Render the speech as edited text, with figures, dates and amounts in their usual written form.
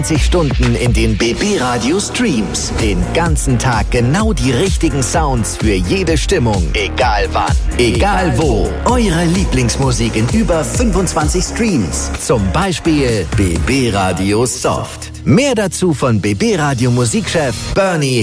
20 Stunden in den BB Radio Streams. Den ganzen Tag genau die richtigen Sounds für jede Stimmung. Egal wann, egal wo. Eure Lieblingsmusik in über 25 Streams. Zum Beispiel BB Radio Soft. Mehr dazu von BB Radio Musikchef Bernie